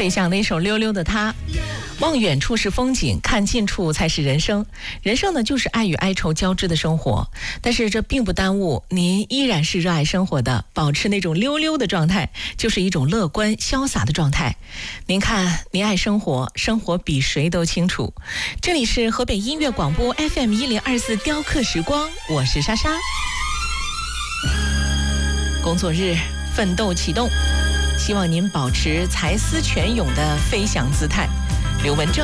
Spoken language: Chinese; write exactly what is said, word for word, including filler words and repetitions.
费翔那首《溜溜的他》。望远处是风景，看近处才是人生。人生呢，就是爱与哀愁交织的生活，但是这并不耽误您依然是热爱生活的，保持那种溜溜的状态，就是一种乐观潇洒的状态。您看，您爱生活，生活比谁都清楚。这里是河北音乐广播 F M 一零二四雕刻时光，我是莎莎。工作日奋斗启动，希望您保持才思泉涌的飞翔姿态。刘文正。